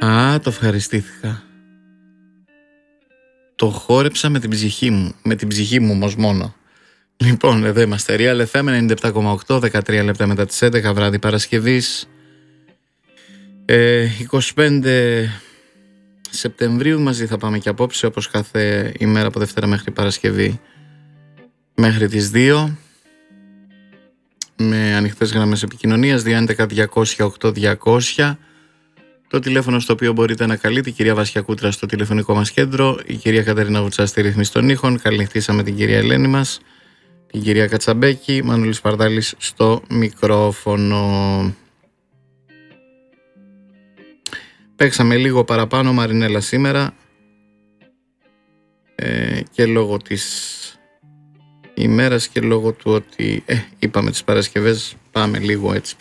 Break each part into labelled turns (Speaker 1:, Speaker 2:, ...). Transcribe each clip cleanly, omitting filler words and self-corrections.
Speaker 1: Α, το ευχαριστήθηκα. Το χόρεψα με την ψυχή μου. Με την ψυχή μου όμως μόνο. Λοιπόν, εδώ είμαστε. Real FM 97,8, 13 λεπτά μετά τις 11 βράδυ Παρασκευής. 25 Σεπτεμβρίου μαζί θα πάμε και απόψε, όπως κάθε ημέρα από Δευτέρα μέχρι Παρασκευή μέχρι τις 2. Με ανοιχτές γραμμές επικοινωνίας 211-200-8200. Το τηλέφωνο στο οποίο μπορείτε να καλείτε η κυρία Βάσια Κούτρα στο τηλεφωνικό μας κέντρο, η κυρία Κατερίνα Βουτσά στη ρύθμιση των ήχων. Καληνυχτήσαμε την κυρία Ελένη μας, την κυρία Κατσαμπέκη, Μανούλης Παρδάλης στο μικρόφωνο. Παίξαμε λίγο παραπάνω Μαρινέλα σήμερα και λόγω της ημέρας και λόγω του ότι είπαμε τις Παρασκευές πάμε λίγο έτσι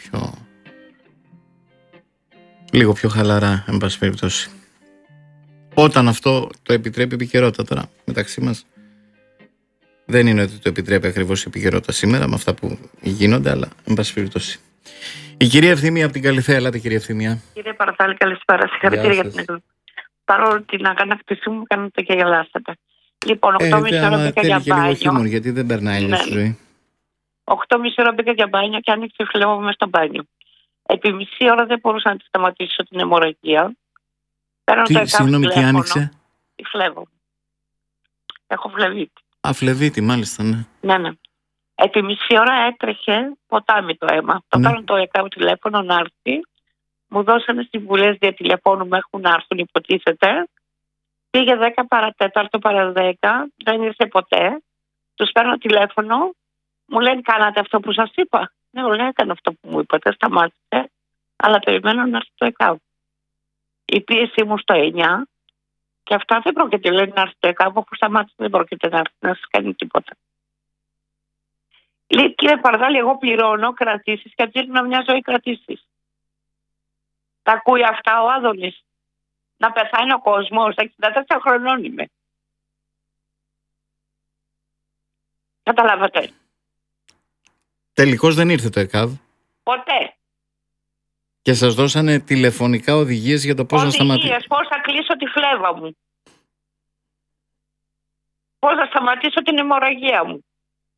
Speaker 1: λίγο πιο χαλαρά, εν πάση περιπτώσει. Όταν αυτό το επιτρέπει η επικαιρότητα τώρα μεταξύ μας. Δεν είναι ότι το επιτρέπει ακριβώς η επικαιρότητα σήμερα με αυτά που γίνονται, αλλά εν πάση περιπτώσει. Η κυρία Ευθύμια από την Καλυθέα, ελάτε κυρία Ευθύμια.
Speaker 2: Κύριε Παρθάλη, καλησπέρα. Συγχαρητήρια για την εκδοχή. Παρόλο την αγανάκτησή μου, κάνετε και γελάσατε. Λοιπόν, 8,5 ώρα μπήκα για μπάνιο.
Speaker 1: Χιούμορ, γιατί δεν περνάει η ζωή.
Speaker 2: 8,5 ώρα μπήκα για μπάνιο και άνοιξε η φλέβα μου μέσα στο μπάνιο. Επί μισή ώρα δεν μπορούσα να τη σταματήσω την αιμορραγία.
Speaker 1: Συγγνώμη, τι άνοιξε?
Speaker 2: Η φλέβα μου. Έχω φλεβίτη.
Speaker 1: Φλεβίτη, μάλιστα, ναι.
Speaker 2: Ναι. Επί μισή ώρα έτρεχε ποτάμι το αίμα. Το παίρνω το ΕΚΑΒ τηλέφωνο να έρθει. Μου δώσανε συμβουλές δια τηλεφώνου μέχρι να έρθουν, υποτίθεται. Πήγε 10 παρατέταρτο παρά 10, δεν ήρθε ποτέ. Τους παίρνω τηλέφωνο, μου λένε κάνατε αυτό που σας είπα. Ναι, λέω έκανα αυτό που μου είπατε, σταμάτησε, αλλά περιμένω να έρθει το ΕΚΑΒ. Η πίεση μου στο 9 και αυτά δεν πρόκειται, λένε, να έρθει το ΕΚΑΒ, όπου σταμάτησε δεν πρόκειται να έρθει, να σας κάνει τίποτα. Λέει, κύριε Παρδάλη, εγώ πληρώνω κρατήσεις και δίνω μια ζωή κρατήσεις. Τα ακούει αυτά ο Άδωνης? Να πεθάνει ο κόσμος, 64 χρονών είμαι. Καταλάβατε?
Speaker 1: Τελικώς δεν ήρθε το ΕΚΑΒ.
Speaker 2: Ποτέ.
Speaker 1: Και σας δώσανε τηλεφωνικά οδηγίες για το πώς να σταματήσει?
Speaker 2: Οδηγίες, πώς θα κλείσω τη φλέβα μου. Πώς θα σταματήσω την αιμορραγία μου.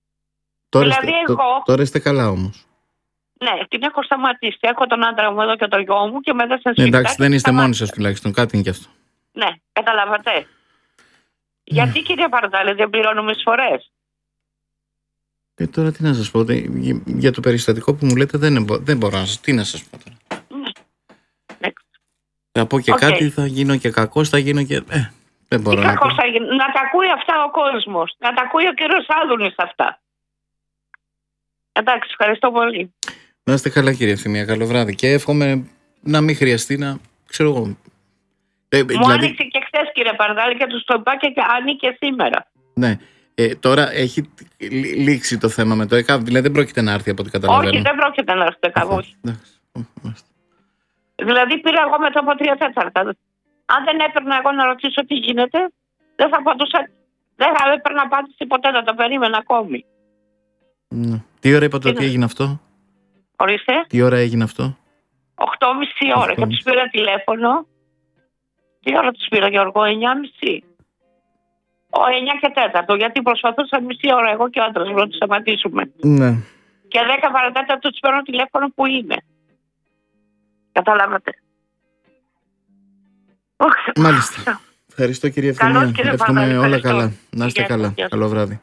Speaker 1: Τώρα είστε καλά όμως.
Speaker 2: Ναι, την έχω σταματήσει. Έχω τον άντρα μου εδώ και το γιο μου και μετά σας συζητάω.
Speaker 1: Εντάξει, δεν είστε μόνοι σας τουλάχιστον, κάτι είναι κι αυτό.
Speaker 2: Ναι, καταλάβατε. Γιατί κύριε Παρδάλη δεν πληρώνουμε εισφορές?
Speaker 1: Τώρα τι να σας πω, για το περιστατικό που μου λέτε δεν μπορώ να σας, τι να σας πω τώρα.
Speaker 2: Ναι.
Speaker 1: Θα πω και κάτι, θα γίνω και κακός, θα γίνω και... δεν μπορώ να πω.
Speaker 2: Να τα ακούει αυτά ο κόσμος, να τα ακούει ο κύριος Άδωνης αυτά. Εντάξει, ευχαριστώ πολύ.
Speaker 1: Να είστε καλά κύριε Ευθυμία, καλό βράδυ και εύχομαι να μην χρειαστεί να, ξέρω εγώ.
Speaker 2: Μου άνοιξε και χθες κύριε Παρδάλη και τους το είπα και ανήκε σήμερα.
Speaker 1: Ναι, τώρα έχει λήξει το θέμα με το ΕΚΑΒ, δηλαδή δεν πρόκειται να έρθει από ό,τι καταλαβαίνω.
Speaker 2: Όχι, δεν πρόκειται να έρθει το ΕΚΑΒ, όχι. Δηλαδή πήρα εγώ μετά από 3/4. Αν δεν έπαιρνα εγώ να ρωτήσω τι γίνεται, δεν θα απαντούσα, δεν θα έπαιρνα απάντηση ποτέ, να το περίμενα ακόμη.
Speaker 1: Ναι. Τι ώρα είπατε ότι έγινε αυτό?
Speaker 2: Ορίστε.
Speaker 1: Τι ώρα έγινε αυτό?
Speaker 2: 8,5 ώρα και τους πήρα τηλέφωνο. Τι ώρα τους πήρα, Γιώργο? 9,5. 9 και 4, γιατί προσπαθούσα μισή ώρα εγώ και ο άντρας μου να τους σταματήσουμε.
Speaker 1: Ναι.
Speaker 2: Και 10 παρατέταρτο τους παίρνω τηλέφωνο που είμαι. Καταλάβατε?
Speaker 1: Μάλιστα. Ευχαριστώ κύριε Ευθυμία. Εύχομαι όλα καλά. Να είστε καλά. Καλό βράδυ.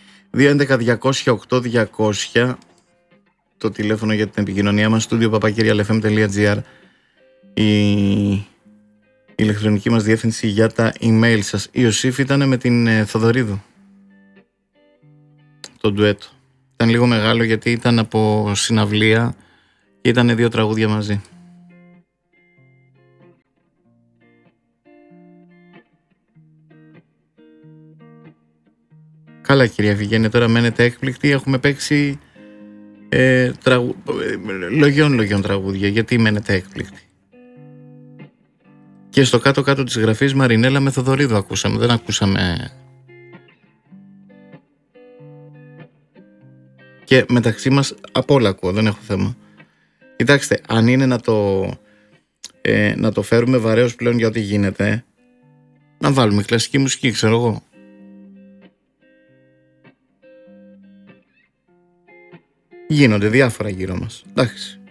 Speaker 1: 211-200-8200 το τηλέφωνο για την επικοινωνία μας, studio@papakirialfm.gr, η ηλεκτρονική μας διεύθυνση για τα email σας. Η Ιωσήφ ήταν με την Θοδωρίδου το ντουέτο. Ήταν λίγο μεγάλο γιατί ήταν από συναυλία και ήταν 2 τραγούδια μαζί. Καλά κυρία Βιγέννη, τώρα μένετε έκπληκτοι. Έχουμε παίξει λογιών τραγούδια. Γιατί μένετε έκπληκτοι? Και στο κάτω-κάτω της γραφής Μαρινέλα με Θοδωρίδου ακούσαμε. Δεν ακούσαμε... Και μεταξύ μας απ' όλα ακούω, δεν έχω θέμα. Κοιτάξτε, αν είναι να το φέρουμε βαρέως πλέον για ό,τι γίνεται, να βάλουμε κλασική μουσική, ξέρω εγώ. Γίνονται διάφορα γύρω μας. Εντάξει.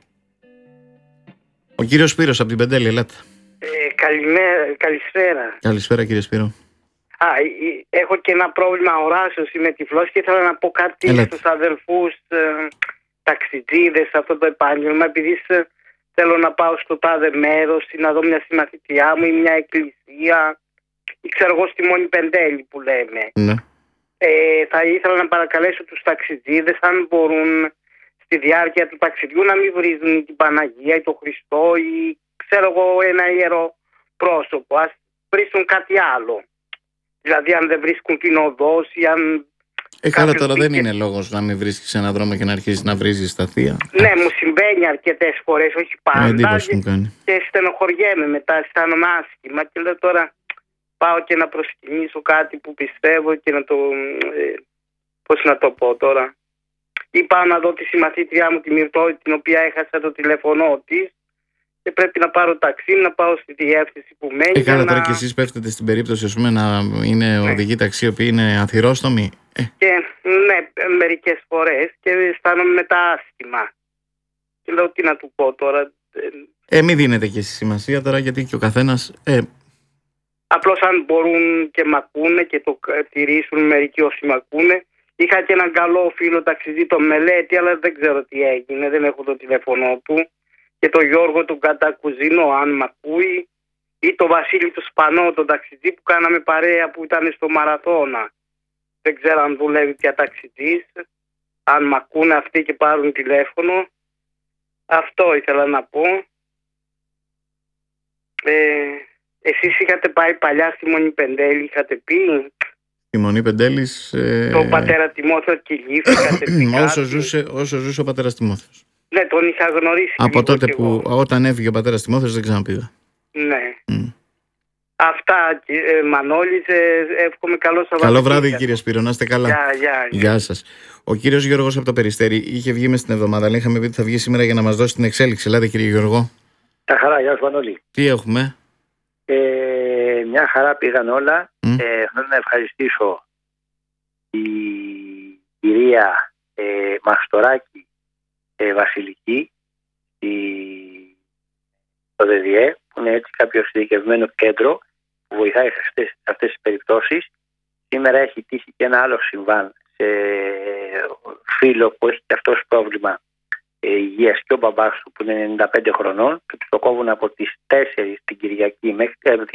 Speaker 1: Ο κύριος Σπύρος από την Πεντέλη, ελάτε.
Speaker 3: Καλησπέρα.
Speaker 1: Καλησπέρα κύριε Σπύρο.
Speaker 3: Έχω και ένα πρόβλημα οράσεως, είμαι τυφλός και ήθελα να πω κάτι στους αδελφούς ταξιτζίδες σε αυτό το επάγγελμα, επειδή θέλω να πάω στο τάδε μέρος ή να δω μια συμμαθητριά μου ή μια εκκλησία ή ξέρω εγώ στη Μόνη Πεντέλη που λέμε.
Speaker 1: Ναι.
Speaker 3: Θα ήθελα να παρακαλέσω τους ταξιτζίδες αν μπορούν στη διάρκεια του ταξιδιού να μην βρίζουν την Παναγία ή τον Χριστό ή ξέρω εγώ ένα ιερό πρόσωπο, ας βρίσκουν κάτι άλλο. Δηλαδή αν δεν βρίσκουν την οδός ή αν...
Speaker 1: Καλά, τώρα δεν είναι λόγος να μην βρίσκεις έναν δρόμο και να αρχίσεις να βρίζεις τα θεία.
Speaker 3: Ναι, μου συμβαίνει αρκετές φορές, όχι πάντα. Και στενοχωριέμαι μετά, αισθάνομαι άσχημα και λέω τώρα πάω και να προσκυνήσω κάτι που πιστεύω και να το... πώς να το πω τώρα. Ή πάω να δω τη συμμαθήτριά μου τη Μυρτώ, την οποία έχασα το τηλέφωνό της και πρέπει να πάρω ταξί, να πάω στη διεύθυνση που μένει.
Speaker 1: Καλά, τώρα και εσείς πέφτετε στην περίπτωση ας πούμε, να είναι οδηγοί ταξί οι οποίοι είναι αθυρόστομοι.
Speaker 3: Και ναι, μερικές φορές και αισθάνομαι μετά άσχημα. Και λέω τι να του πω τώρα.
Speaker 1: Μην δίνετε και στη σημασία τώρα γιατί και ο καθένας...
Speaker 3: Απλώς αν μπορούν και μ' ακούνε και το τηρήσουν μερικοί όσοι μ' ακούνε. Είχα και έναν καλό φίλο ταξιδί το Μελέτη, αλλά δεν ξέρω τι έγινε, δεν έχω το τηλέφωνό του. Και τον Γιώργο τον Κατακουζίνο, αν μ' ακούει, ή τον Βασίλη του Σπανό, τον ταξιδί που κάναμε παρέα που ήταν στο Μαραθώνα. Δεν ξέρω αν δουλεύει πια ταξιδής, αν μ' ακούνε αυτοί και πάρουν τηλέφωνο. Αυτό ήθελα να πω. Εσείς είχατε πάει παλιά στη Μονή Πεντέλη, είχατε πει...
Speaker 1: Η Μονή Πεντέλης...
Speaker 3: Το πατέρα Τιμόθεο Κιλίφ, είχατε πει
Speaker 1: όσο ζούσε ο πατέρας Τιμόθεος.
Speaker 3: Ναι, τον είχα γνωρίσει.
Speaker 1: Από τότε που όταν έφυγε ο πατέρας Τιμόθεος δεν ξαναπήγα.
Speaker 3: Ναι. Αυτά, Μανώλης, εύχομαι καλό Σαββατοκύριακο.
Speaker 1: Καλό βράδυ κύριε Σπύρο, να είστε καλά. Γεια σας. Ο κύριος Γιώργος από το Περιστέρι είχε βγει μες την εβδομάδα, αλλά είχαμε πει ότι θα βγει σήμερα για να μας δώσει την εξέλιξη. Ελάτε κύριε Γιώργο.
Speaker 4: Τα χαρά, γεια σου Μανώλη.
Speaker 1: Τι έχουμε?
Speaker 4: Μια χαρά πήγαν όλα. Θέλω να ευχαριστήσω η κυρία Μαστοράκη Βασιλική στο ΔΔΕ, που είναι έτσι κάποιο ειδικευμένο κέντρο που βοηθάει σε αυτές τις περιπτώσεις. Σήμερα έχει τύχει και ένα άλλο συμβάν σε φίλο που έχει και αυτός πρόβλημα υγείας και ο μπαμπάς του που είναι 95 χρονών και του το κόβουν από τις 4 την Κυριακή μέχρι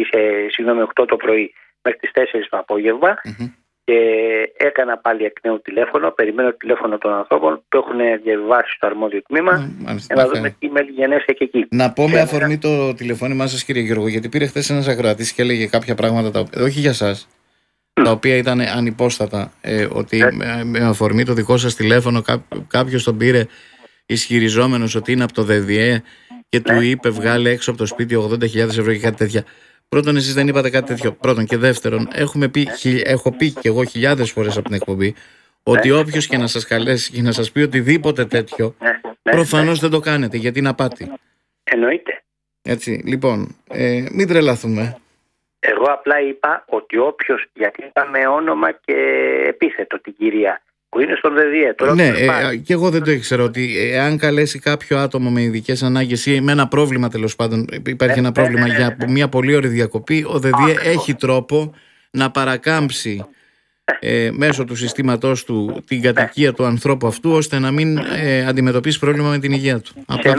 Speaker 4: 8 το πρωί μέχρι τις 4 το απόγευμα. Και έκανα πάλι εκ νέου τηλέφωνο, περιμένω το τηλέφωνο των ανθρώπων που έχουν διαβάσει στο αρμόδιο τμήμα για να δούμε τι μελιγενέσαι και εκεί.
Speaker 1: Να πω με αφορμή το τηλεφώνημά σας κύριε Γιώργο, γιατί πήρε χθες ένας ακροατής και έλεγε κάποια πράγματα, όχι για σας, τα οποία ήταν ανυπόστατα, ότι με αφορμή το δικό σας τηλέφωνο κάποιος τον πήρε ισχυριζόμενος ότι είναι από το ΔΔΕ και του είπε βγάλε έξω από το σπίτι 80.000 ευρώ και κάτι τέτοια. Πρώτον, εσείς δεν είπατε κάτι τέτοιο. Πρώτον και δεύτερον, έχω πει και εγώ χιλιάδες φορές από την εκπομπή ότι όποιος και να σας καλέσει και να σας πει οτιδήποτε τέτοιο, προφανώς δεν το κάνετε γιατί είναι απάτη.
Speaker 4: Εννοείται.
Speaker 1: Έτσι, λοιπόν, μην τρελαθούμε.
Speaker 4: Εγώ απλά είπα ότι όποιος, γιατί είπαμε όνομα και επίθετο την κυρία που είναι στον ΔΔΕ.
Speaker 1: Ναι, και εγώ δεν το ήξερα ότι εάν καλέσει κάποιο άτομο με ειδικές ανάγκες ή με ένα πρόβλημα τέλος πάντων, υπάρχει ένα πρόβλημα για μια πολύ ωραία διακοπή, ο ΔΔΕ έχει τρόπο να παρακάμψει μέσω του συστήματός του την κατοικία του ανθρώπου αυτού ώστε να μην αντιμετωπίσει πρόβλημα με την υγεία του.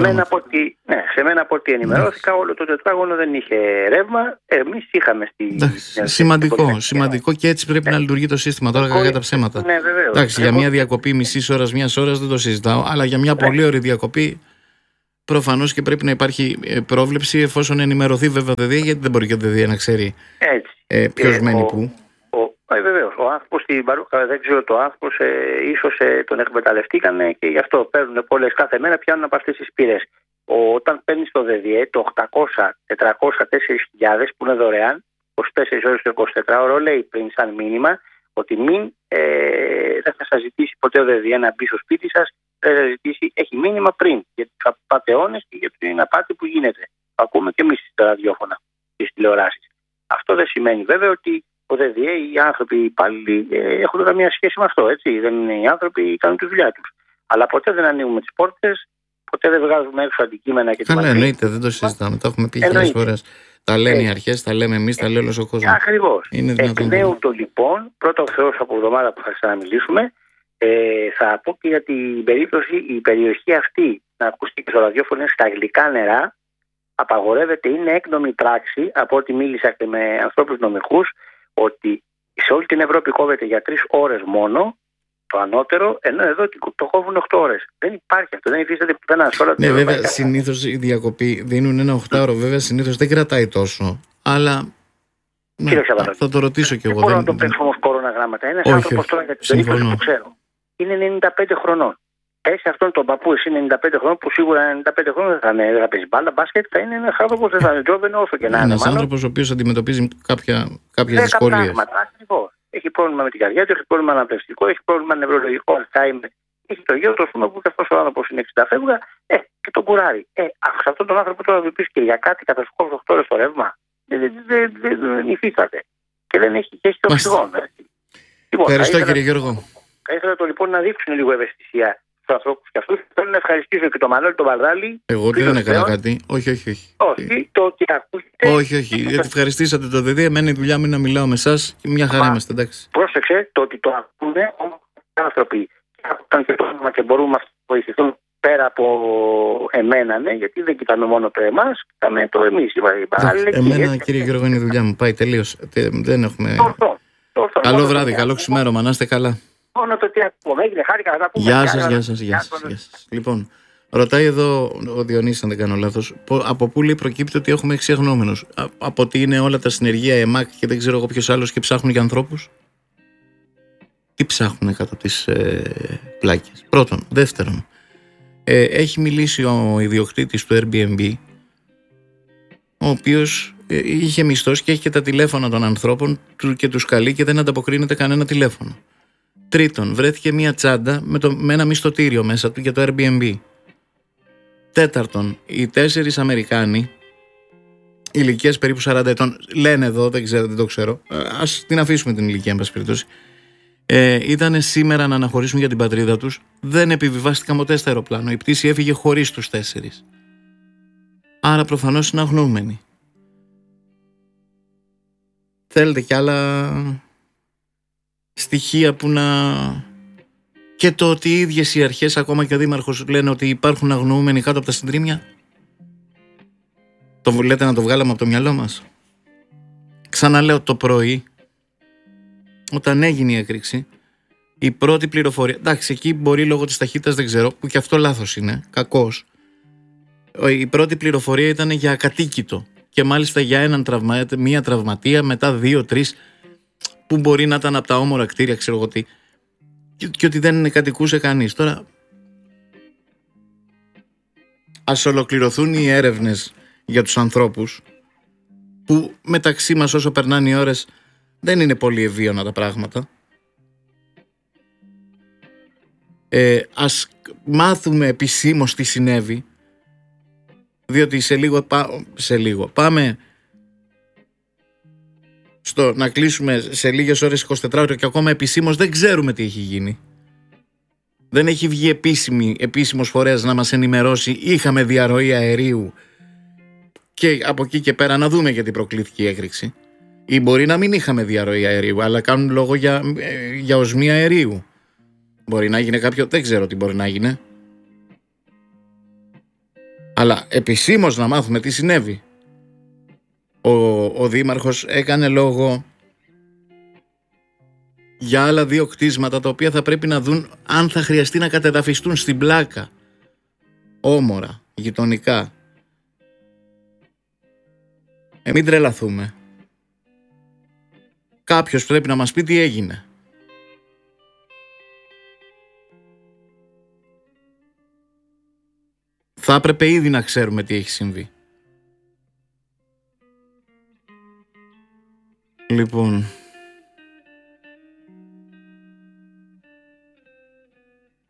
Speaker 4: Σε μένα από ό,τι ενημερώθηκα όλο το τετράγωνο δεν είχε ρεύμα, εμείς είχαμε
Speaker 1: σημαντικό και έτσι πρέπει να λειτουργεί το σύστημα τώρα κακά τα ψέματα.
Speaker 4: Ναι, βεβαίως.
Speaker 1: Εντάξει, για μια διακοπή μισής ώρας, μιας ώρας δεν το συζητάω, αλλά για μια πολύ ωραία διακοπή προφανώς και πρέπει να υπάρχει πρόβλεψη εφόσον ενημερωθεί βέβαια το ΔΔΕ, γιατί δεν μπορεί και ο ΔΔΕ να ξέρει ποιος μένει πού.
Speaker 4: Βεβαίως, ο άνθρωπος στην Παρούχα, δεν ξέρω το άνθρωπος, ίσως τον εκμεταλλευτήκανε και γι' αυτό παίρνουν πολλές κάθε μέρα, πιάνουν από αυτές τις πύρες. Όταν παίρνεις το ΔΔΕ, το 800, 400, 4.000 που είναι δωρεάν, 24 ώρες το 24 ώρο, λέει πριν σαν μήνυμα ότι δεν θα σας ζητήσει ποτέ ο ΔΔΕ να μπει στο σπίτι σας, δεν θα ζητήσει, έχει μήνυμα πριν για τους απατεώνες και για την απάτη που γίνεται. Ακούμε και εμείς στα ραδιόφωνα, στις τηλεοράσεις. Αυτό δεν σημαίνει βέβαια ότι ο ΔΔΕ, οι άνθρωποι, οι υπάλληλοι έχουν καμία σχέση με αυτό. Έτσι. Δεν είναι οι άνθρωποι, κάνουν τη δουλειά τους. Αλλά ποτέ δεν ανοίγουμε τις πόρτες, ποτέ δεν βγάζουμε έξω αντικείμενα και
Speaker 1: καλά, εννοείται, δεν το συζητάμε. Τα έχουμε πει χιλιάδες φορές. Τα λένε οι αρχές, τα λέμε εμείς, τα λέει όλος ο κόσμος.
Speaker 4: Ακριβώς. Εκ νέου το λοιπόν, πρώτα ο Θεός από εβδομάδα που θα ξαναμιλήσουμε, θα πω και για την περίπτωση η περιοχή αυτή να ακουστεί και στο ραδιόφωνο στα αγγλικά νερά. Απαγορεύεται, είναι έκνομη πράξη, από ό,τι μίλησα και με ανθρώπους νομικούς, ότι σε όλη την Ευρώπη κόβεται για 3 ώρες μόνο το ανώτερο, ενώ εδώ το κόβουν 8 ώρες. Δεν υπάρχει αυτό, δεν υφίσταται πουθενά σε όλα τα
Speaker 1: ναι, βέβαια, συνήθως η διακοπή δίνουν ένα 8ωρο, βέβαια, συνήθως δεν κρατάει τόσο. Αλλά. Ναι, θα το ρωτήσω κι εγώ.
Speaker 4: Δεν μπορώ να το παίξω όμως κόρονα γράμματα. Ένας άνθρωπος τώρα για την περίπτωση που ξέρω είναι 95 χρονών. Έχει αυτόν τον παππού, εσύ 95 χρόνων, που σίγουρα 95 χρόνων δεν θα παίζει μπάλα, μπάσκετ, θα είναι ένας άνθρωπος, δεν θα είναι τζόβενο όσο και να είναι.
Speaker 1: Ένας άνθρωπος ο οποίος αντιμετωπίζει κάποιες δυσκολίες.
Speaker 4: Ακριβώς. Έχει πρόβλημα με την καρδιά του, έχει πρόβλημα αναπνευστικό, έχει πρόβλημα νευρολογικό, Αλτσχάιμερ. Έχει το γιο του, που και αυτός ο άνθρωπος είναι 60 φεύγα, και τον κουράρει. Σε αυτόν τον άνθρωπο τώρα να του πει και για κάτι κατά 8 ώρες το ρεύμα, δεν υφίσταται. Και δεν έχει και το οξυγόνο.
Speaker 1: Ευχαριστώ, κύριε Γιώργο.
Speaker 4: Θα ήθελα λοιπόν να δείξουν λίγο ευαισθησία στους ανθρώπους και αυτούς. Θέλω να ευχαριστήσω και τον Μανώλη τον Βαρδάλη.
Speaker 1: Εγώ δεν έκανα κάτι. Όχι.
Speaker 4: Όχι, το ότι ακούγεται.
Speaker 1: Όχι. Γιατί ευχαριστήσατε το ΔΔΕ. Εμένα η δουλειά μου είναι να μιλάω με εσάς και μια χαρά είμαστε, εντάξει.
Speaker 4: Πρόσεξε το ότι το ακούνε άνθρωποι και το όνομα και μπορούμε να βοηθηθούν πέρα από εμένα, ναι, γιατί δεν κοιτάμε μόνο το εμάς, κοιτάμε το εμείς.
Speaker 1: Εμένα, κύριε Γιώργο, είναι η δουλειά μου. Πάει τελείως. Δεν έχουμε. Καλό βράδυ, καλό ξημέρωμα, να είστε καλά.
Speaker 4: Μόνο το τι ακούμε, έγινε, χάρηκα να τα πούμε.
Speaker 1: Γεια σας. Λοιπόν, ρωτάει εδώ ο Διονύσης, αν δεν κάνω λάθος, από πού λέει προκύπτει ότι έχουμε 6 αγνώμενους? Από ότι είναι όλα τα συνεργεία ΕΜΑΚ και δεν ξέρω εγώ ποιος άλλος και ψάχνουν για ανθρώπους. Τι ψάχνουν κάτω τις πλάκες? Πρώτον. Δεύτερον, έχει μιλήσει ο ιδιοκτήτης του Airbnb, ο οποίος είχε μισθώσει και έχει και τα τηλέφωνα των ανθρώπων και τους καλεί και δεν ανταποκρίνεται κανένα τηλέφωνο. Τρίτον, βρέθηκε μια τσάντα με ένα μισθωτήριο μέσα του για το Airbnb. Τέταρτον, οι 4 Αμερικάνοι ηλικίας περίπου 40 ετών, λένε εδώ, δεν το ξέρω, ας την αφήσουμε την ηλικία, εν πάση περιπτώσει, ήταν σήμερα να αναχωρήσουν για την πατρίδα τους, δεν επιβιβάστηκαν ποτέ στο αεροπλάνο. Η πτήση έφυγε χωρίς τους 4. Άρα προφανώς είναι αγνοούμενοι. Θέλετε κι άλλα στοιχεία που να... Και το ότι οι ίδιες οι αρχές, ακόμα και ο δήμαρχος, λένε ότι υπάρχουν αγνοούμενοι κάτω από τα συντρίμμια. Το λέτε να το βγάλαμε από το μυαλό μας? Ξαναλέω, το πρωί, όταν έγινε η έκρηξη, η πρώτη πληροφορία, εντάξει, εκεί μπορεί λόγω της ταχύτητας, δεν ξέρω, που και αυτό λάθος είναι, κακός. Η πρώτη πληροφορία ήταν για ακατοίκητο και μάλιστα για μία τραυματία, μετά 2-3 που μπορεί να ήταν από τα όμορα κτίρια, ξέρω εγώ τι, και ότι δεν κατοικούσε κανείς. Τώρα ας ολοκληρωθούν οι έρευνες για τους ανθρώπους, που μεταξύ μας όσο περνάνε οι ώρες δεν είναι πολύ ευίωνα τα πράγματα. Ας μάθουμε επισήμως τι συνέβη, διότι σε λίγο πάμε στο να κλείσουμε σε λίγες ώρες 24 ώρες και ακόμα επισήμως δεν ξέρουμε τι έχει γίνει. Δεν έχει βγει επίσημος φορέας να μας ενημερώσει είχαμε διαρροή αερίου και από εκεί και πέρα να δούμε γιατί προκλήθηκε η έκρηξη. Ή μπορεί να μην είχαμε διαρροή αερίου, αλλά κάνουν λόγο για οσμία αερίου. Μπορεί να γίνει κάποιο, δεν ξέρω τι μπορεί να γίνει. Αλλά επισήμως να μάθουμε τι συνέβη. Ο δήμαρχος έκανε λόγο για άλλα 2 κτίσματα τα οποία θα πρέπει να δουν αν θα χρειαστεί να κατεδαφιστούν στην πλάκα. Όμορα, γειτονικά. Μην τρελαθούμε. Κάποιος πρέπει να μας πει τι έγινε. Θα έπρεπε ήδη να ξέρουμε τι έχει συμβεί. Λοιπόν,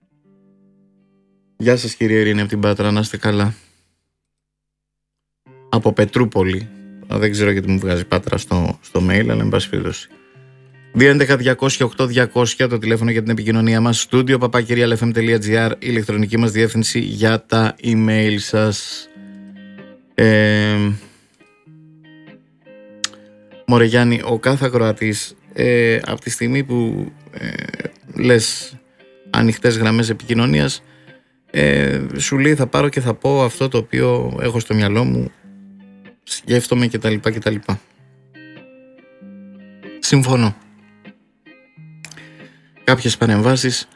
Speaker 1: γεια σας κύριε Ειρήνη από την Πάτρα, να είστε καλά. από Πετρούπολη. Δεν ξέρω γιατί μου βγάζει Πάτρα στο mail, αλλά εν πάση περιπτώσει. 211-200-8200 το τηλέφωνο για την επικοινωνία μας. Studio papakirialfm.gr, η ηλεκτρονική μας διεύθυνση για τα email σας. Μωρέ Γιάννη, ο κάθε ακροατής από τη στιγμή που λες ανοιχτές γραμμές επικοινωνίας, σου λέει θα πάρω και θα πω αυτό το οποίο έχω στο μυαλό μου, σκέφτομαι κτλ. Συμφωνώ. Κάποιες παρεμβάσεις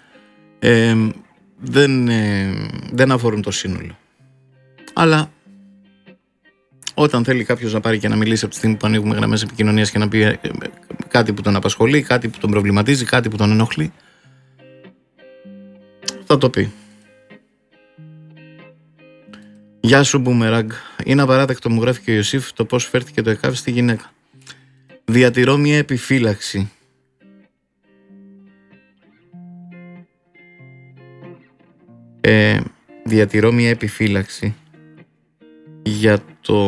Speaker 1: δεν αφορούν το σύνολο. Αλλά όταν θέλει κάποιος να πάρει και να μιλήσει από τη στιγμή που ανοίγουμε γραμμές επικοινωνίας και να πει κάτι που τον απασχολεί, κάτι που τον προβληματίζει, κάτι που τον ενοχλεί, θα το πει. Γεια σου Μπούμεραγκ. Είναι απαράδεκτο, μου γράφει και ο Ιωσήφ, το πώς φέρθηκε το ΕΚΑΒ στη γυναίκα. Διατηρώ μια επιφύλαξη. Διατηρώ μια επιφύλαξη για το...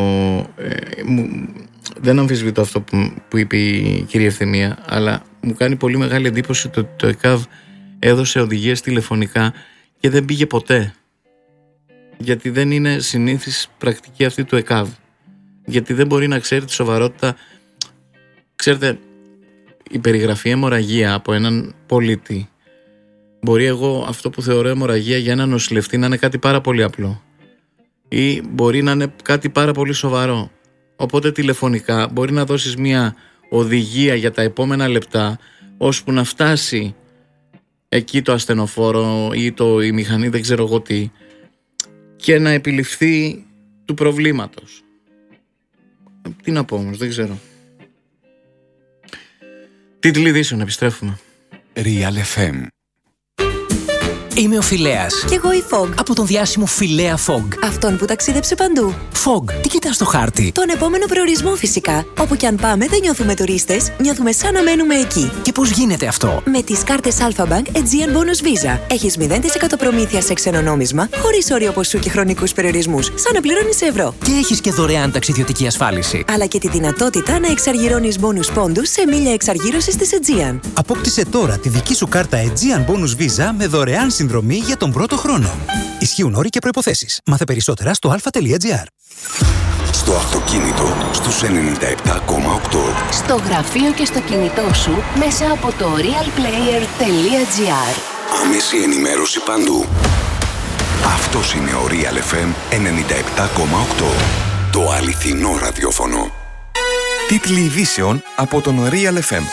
Speaker 1: δεν αμφισβητώ αυτό που είπε η κυρία Ευθυμία, αλλά μου κάνει πολύ μεγάλη εντύπωση ότι το ΕΚΑΒ έδωσε οδηγίες τηλεφωνικά και δεν πήγε ποτέ. Γιατί δεν είναι συνήθις πρακτική αυτή του ΕΚΑΒ. Γιατί δεν μπορεί να ξέρει τη σοβαρότητα. Ξέρετε, η περιγραφή αιμορραγία από έναν πολίτη, μπορεί εγώ αυτό που θεωρώ αιμορραγία για έναν νοσηλευτή να είναι κάτι πάρα πολύ απλό, ή μπορεί να είναι κάτι πάρα πολύ σοβαρό. Οπότε τηλεφωνικά μπορεί να δώσεις μια οδηγία για τα επόμενα λεπτά, ώσπου να φτάσει εκεί το ασθενοφόρο ή η μηχανή, δεν ξέρω εγώ τι, και να επιληφθεί του προβλήματος. Τι να πω όμως, δεν ξέρω. Τίτλοι ειδήσεων, επιστρέφουμε.
Speaker 5: Real FM.
Speaker 6: Είμαι ο Φιλέας.
Speaker 7: Κι εγώ η Fog.
Speaker 6: Από τον διάσημο Φιλέα Fog.
Speaker 7: Αυτόν που ταξίδεψε παντού.
Speaker 6: Fog, τι κοιτάς στο χάρτη?
Speaker 7: Τον επόμενο προορισμό φυσικά. Όπου κι αν πάμε δεν νιώθουμε τουρίστες, νιώθουμε σαν να μένουμε εκεί.
Speaker 6: Και πώς γίνεται αυτό?
Speaker 7: Με τις κάρτες Alpha Bank Aegean Bonus Visa. Έχεις 0% προμήθεια σε ξένο νόμισμα, χωρίς όριο ποσού και χρονικούς περιορισμούς, σαν να πληρώνεις σε ευρώ.
Speaker 6: Και έχεις και δωρεάν ταξιδιωτική ασφάλιση.
Speaker 7: Αλλά και τη δυνατότητα να εξαργυρώνεις bonus πόντους σε μίλια εξαργύρωσης της Aegean.
Speaker 8: Απόκτησε τώρα τη δική σου κάρτα Aegean Bonus Visa με δωρεάν συνδρομή για τον πρώτο χρόνο. Ισχύουν όροι και προϋποθέσεις. Μάθε περισσότερα στο alpha.gr.
Speaker 5: Στο αυτοκίνητο στους 97,8.
Speaker 9: Στο γραφείο και στο κινητό σου μέσα από το realplayer.gr.
Speaker 5: Άμεση ενημέρωση παντού. Αυτός είναι ο Real FM 97,8. Το αληθινό ραδιόφωνο. Τίτλοι ειδήσεων από τον Real FM.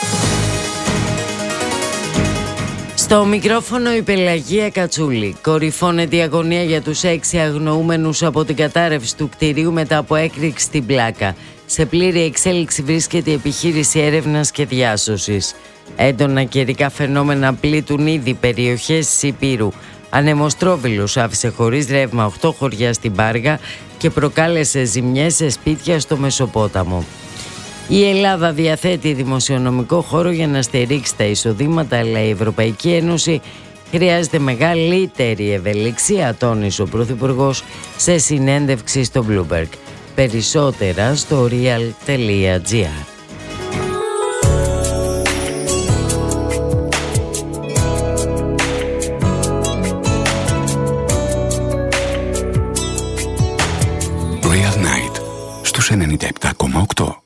Speaker 10: Στο μικρόφωνο η Πελαγία Κατσούλη. Κορυφώνεται η αγωνία για τους 6 αγνοούμενους από την κατάρρευση του κτηρίου μετά από έκρηξη στην Πλάκα. Σε πλήρη εξέλιξη βρίσκεται η επιχείρηση έρευνας και διάσωσης. Έντονα καιρικά φαινόμενα πλήττουν ήδη περιοχές της Υπήρου. Ανεμοστρόβιλος άφησε χωρίς ρεύμα 8 χωριά στην Πάργα και προκάλεσε ζημιές σε σπίτια στο Μεσοπόταμο. Η Ελλάδα διαθέτει δημοσιονομικό χώρο για να στηρίξει τα εισοδήματα, αλλά η Ευρωπαϊκή Ένωση χρειάζεται μεγαλύτερη ευελιξία, τόνισε ο Πρωθυπουργός σε συνέντευξη στο Bloomberg. Περισσότερα στο real.gr.
Speaker 5: Real Night στους 97,8.